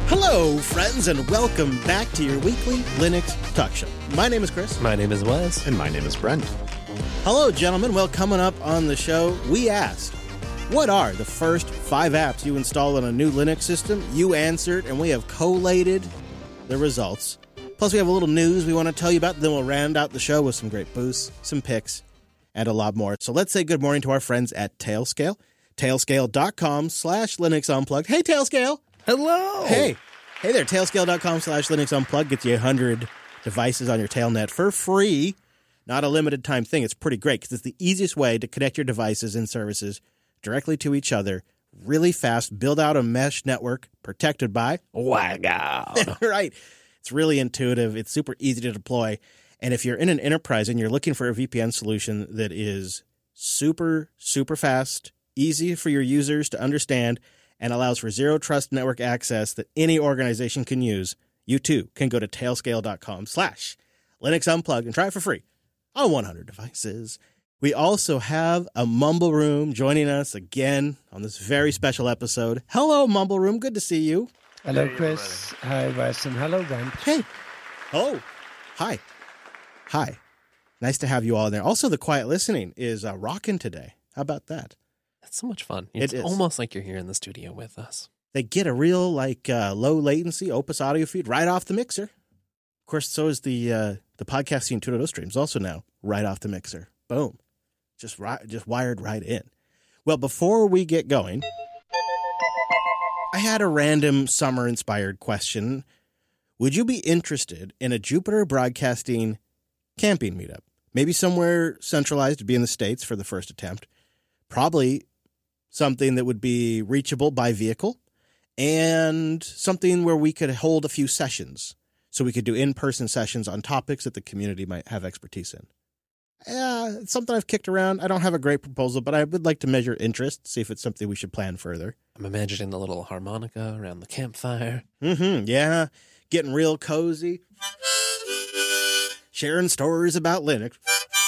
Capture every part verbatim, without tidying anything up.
Hello, friends, and welcome back to your weekly Linux Talk Show. My name is Chris. My name is Wes. And my name is Brent. Hello, gentlemen. Well, coming up on the show, we asked, what are the first five apps you install on a new Linux system? You answered, and we have collated the results. Plus, we have a little news we want to tell you about. Then we'll round out the show with some great boosts, some picks, and a lot more. So let's say good morning to our friends at Tailscale. Tailscale.com slash Linux Unplugged. Hey, Tailscale. Hello. Hey. Hey there. Tailscale.com slash Linux Unplugged gets you one hundred devices on your Tailnet for free. Not a limited time thing. It's pretty great because it's the easiest way to connect your devices and services directly to each other. Really fast. Build out a mesh network protected by Wow. Right. It's really intuitive. It's super easy to deploy. And if you're in an enterprise and you're looking for a V P N solution that is super, super fast, easy for your users to understand, and allows for zero trust network access that any organization can use, you too can go to tailscale.com slash Linux Unplugged and try it for free on one hundred devices. We also have a Mumble Room joining us again on this very special episode. Hello, Mumble Room. Good to see you. Hello, Chris. Hi, Wes, and hello, Brent. Hey. Oh, hi. Hi. Nice to have you all in there. Also, the quiet listening is uh, rocking today. How about that? That's so much fun. It's It is. almost like you're here in the studio with us. They get a real, like, uh, low latency Opus audio feed right off the mixer. Of course, so is the uh, the podcasting two point oh streams also now right off the mixer. Boom. Just ri- just wired right in. Well, before we get going, I had a random summer-inspired question. Would you be interested in a Jupiter Broadcasting camping meetup? Maybe somewhere centralized to be in the States for the first attempt. Probably something that would be reachable by vehicle, and something where we could hold a few sessions. So we could do in-person sessions on topics that the community might have expertise in. Yeah, it's something I've kicked around. I don't have a great proposal, but I would like to measure interest, see if it's something we should plan further. I'm imagining the little harmonica around the campfire. Mm-hmm, yeah. Getting real cozy. Sharing stories about Linux.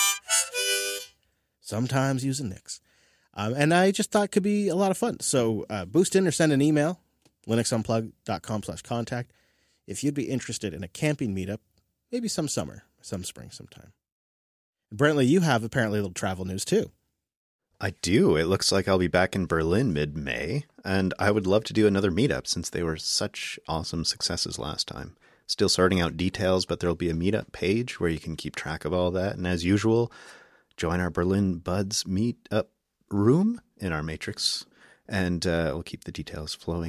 Sometimes using Nix. Um, and I just thought it could be a lot of fun. So uh, boost in or send an email, linuxunplugged.com slash contact, if you'd be interested in a camping meetup, maybe some summer, some spring sometime. Brentley, you have apparently a little travel news too. I do. It looks like I'll be back in Berlin mid-May, and I would love to do another meetup since they were such awesome successes last time. Still sorting out details, but there'll be a meetup page where you can keep track of all that. And as usual, join our Berlin Buds meetup room in our matrix, and uh, we'll keep the details flowing